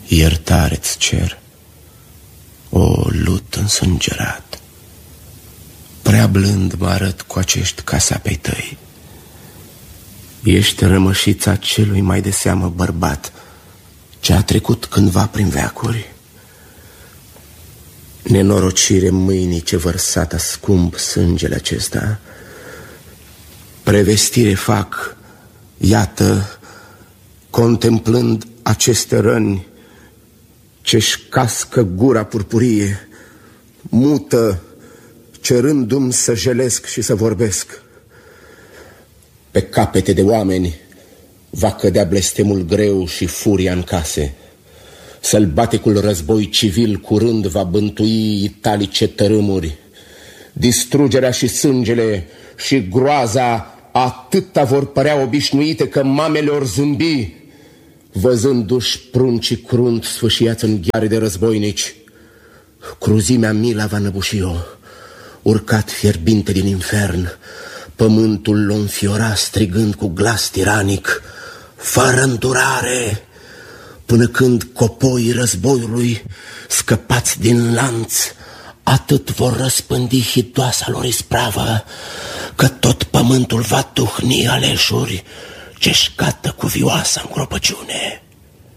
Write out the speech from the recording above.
iertare-ți cer, o lut însângerat. Prea blând mă arăt cu acești casapei tăi. Ești rămășița celui mai de seamă bărbat ce a trecut cândva prin veacuri. Nenorocire mâinii ce vărsat scump sângele acesta. Prevestire fac, iată, contemplând aceste răni ce-și cască gura purpurie, mută, cerându-mi să jelesc și să vorbesc. Pe capete de oameni va cădea blestemul greu și furia în case. Sălbaticul război civil curând va bântui italice tărâmuri. Distrugerea și sângele și groaza atâta vor părea obișnuite că mamele or zâmbi, văzându-și pruncii crunt sfâșiați în gheare de războinici. Cruzimea mila va năbuși-o, urcat fierbinte din infern. Pământul l-o înfiora strigând cu glas tiranic, fără îndurare, până când copoii războiului, scăpați din lanț, atât vor răspândi hidoasa lor ispravă, că tot pământul va tuhni aleșuri ce-și cată cu vioasa încropăciune.